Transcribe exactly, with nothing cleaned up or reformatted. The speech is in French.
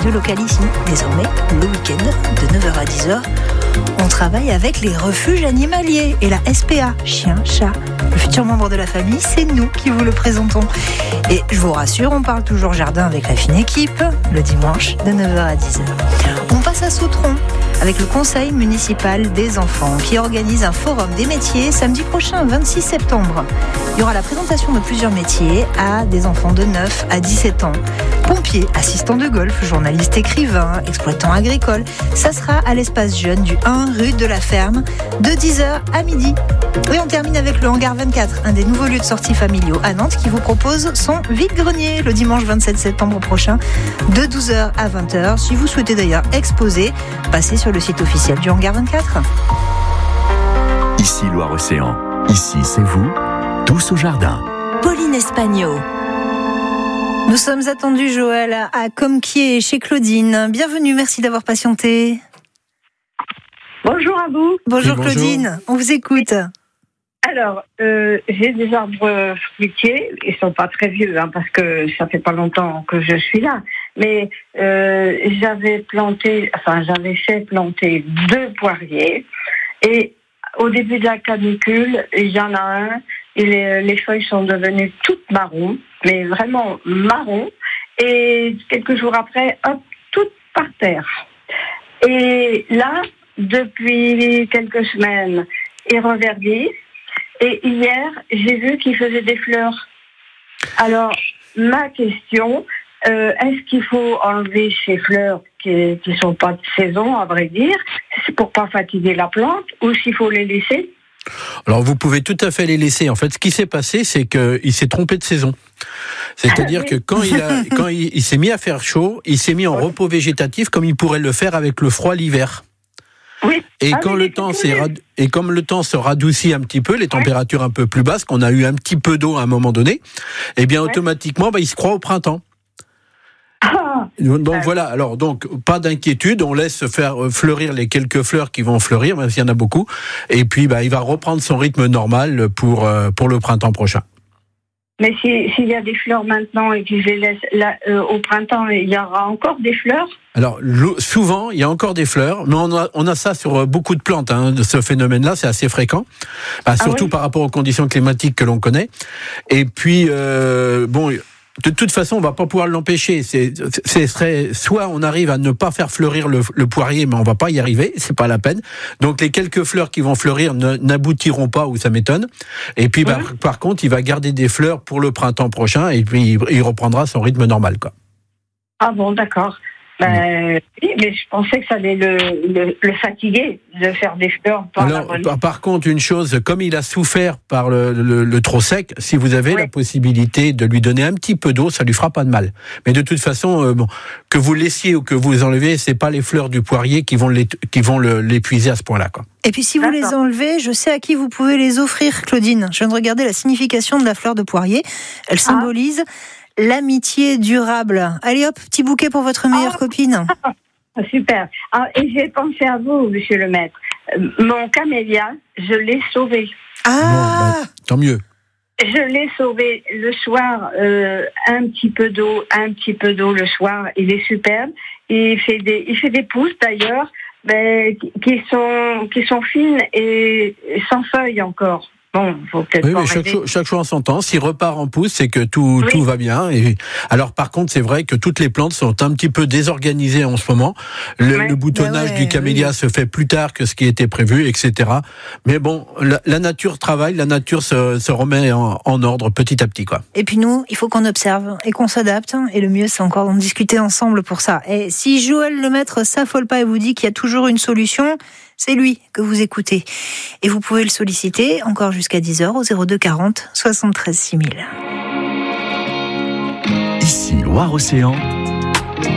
radio locale ici. Désormais, le week-end, de neuf heures à dix heures, on travaille avec les refuges animaliers et la S P A, chien, chat. Le futur membre de la famille, c'est nous qui vous le présentons. Et je vous rassure, on parle toujours jardin avec la fine équipe, le dimanche, de neuf heures à dix heures. On passe à Sautron avec le conseil municipal des enfants qui organise un forum des métiers samedi prochain, vingt-six septembre. Il y aura la présentation de plusieurs métiers à des enfants de neuf à dix-sept ans. Pompier, assistant de golf, journaliste écrivain, exploitant agricole. Ça sera à l'espace jeune du un rue de la Ferme de dix heures à midi. Et on termine avec le Hangar vingt-quatre, un des nouveaux lieux de sortie familiaux à Nantes qui vous propose son vide-grenier le dimanche vingt-sept septembre prochain de douze heures à vingt heures. Si vous souhaitez d'ailleurs exposer, passez sur le site officiel du Hangar vingt-quatre. Ici Loire-Océan, ici c'est vous, tous au jardin. Pauline Espagno. Nous sommes attendus, Joël, à Comquier chez Claudine. Bienvenue, merci d'avoir patienté. Bonjour à vous. Bonjour, Oui, bonjour. Claudine, on vous écoute. Alors, euh, j'ai des arbres fruitiers, ils sont pas très vieux, hein, parce que ça fait pas longtemps que je suis là. Mais euh, j'avais planté, enfin j'avais fait planter deux poiriers. Et au début de la canicule, il y en a un, et les, les feuilles sont devenues toutes marron, mais vraiment marron. Et quelques jours après, hop, toutes par terre. Et là, depuis quelques semaines, ils reverdissent. Et hier, j'ai vu qu'ils faisaient des fleurs. Alors, ma question, euh, est-ce qu'il faut enlever ces fleurs qui ne sont pas de saison, à vrai dire, c'est pour pas fatiguer la plante, ou s'il faut les laisser? Alors vous pouvez tout à fait les laisser. En fait, ce qui s'est passé, c'est qu'il s'est trompé de saison. C'est-à-dire Oui. que quand il a, quand il, il s'est mis à faire chaud, il s'est mis en repos végétatif comme il pourrait le faire avec le froid l'hiver. Oui. Et Ah quand oui, le j'ai temps tout s'est vu. rad- et comme le temps se radoucit un petit peu, les températures un peu plus basses, qu'on a eu un petit peu d'eau à un moment donné, eh bien Ouais. automatiquement, bah, il se croit au printemps. Ah, Donc Ah. voilà, alors donc pas d'inquiétude, on laisse faire euh, fleurir les quelques fleurs qui vont fleurir, même s'il y en a beaucoup, et puis bah, il va reprendre son rythme normal pour, euh, pour le printemps prochain. mais si- s'il y a des fleurs maintenant et que je les laisse là, euh, au printemps, il y aura encore des fleurs? Alors l'eau- souvent, il y a encore des fleurs, mais on a, on a ça sur euh, beaucoup de plantes, hein, de ce phénomène-là, c'est assez fréquent, bah, surtout oui par rapport aux conditions climatiques que l'on connaît. Et puis, euh, bon... De toute façon, on va pas pouvoir l'empêcher. C'est, c'est serait, soit on arrive à ne pas faire fleurir le, le poirier, mais on va pas y arriver, c'est pas la peine. Donc les quelques fleurs qui vont fleurir ne, n'aboutiront pas, ou ça m'étonne. Et puis, bah, Mhm. par contre, il va garder des fleurs pour le printemps prochain, et puis il, il reprendra son rythme normal, quoi. Ah bon, d'accord. Ben, oui, mais je pensais que ça allait le, le, le fatiguer de faire des fleurs. Par la Alors, bonne- par, par contre, une chose, comme il a souffert par le, le, le trop sec, si vous avez Oui. la possibilité de lui donner un petit peu d'eau, ça lui fera pas de mal. Mais de toute façon, euh, bon, que vous laissiez ou que vous enleviez, c'est pas les fleurs du poirier qui vont l'é- qui vont le- l'épuiser à ce point-là, quoi. Et puis si vous les D'accord. enlevez, je sais à qui vous pouvez les offrir, Claudine. Je viens de regarder la signification de la fleur de poirier. Elle symbolise l'amitié durable. Allez hop, petit bouquet pour votre meilleure Ah. copine. Ah, super. Ah, et j'ai pensé à vous, monsieur le maître. Euh, Mon camélia, je l'ai sauvé. Ah, Bon, bah, tant mieux. Je l'ai sauvé le soir, euh, un petit peu d'eau, un petit peu d'eau le soir. Il est superbe. Il fait des, il fait des pousses d'ailleurs, ben, qui- qui sont, qui sont fines et sans feuilles encore. Bon, faut peut-être Oui, pas mais chaque, rêver. chose, chaque chose en son temps. S'il repart en pousse, c'est que tout, Oui. tout va bien. Et alors, par contre, c'est vrai que toutes les plantes sont un petit peu désorganisées en ce moment. Le, Ouais. le boutonnage Bah ouais, du camélia oui. se fait plus tard que ce qui était prévu, et cetera. Mais bon, la, la nature travaille, la nature se, se remet en, en ordre petit à petit, quoi. et puis nous, il faut qu'on observe et qu'on s'adapte. Et le mieux, c'est encore d'en discuter ensemble pour ça. Et si Joël Lemaître s'affole pas et vous dit qu'il y a toujours une solution, c'est lui que vous écoutez. Et vous pouvez le solliciter encore jusqu'à dix heures au zéro deux quarante soixante-treize six mille. Ici Loire-Océan,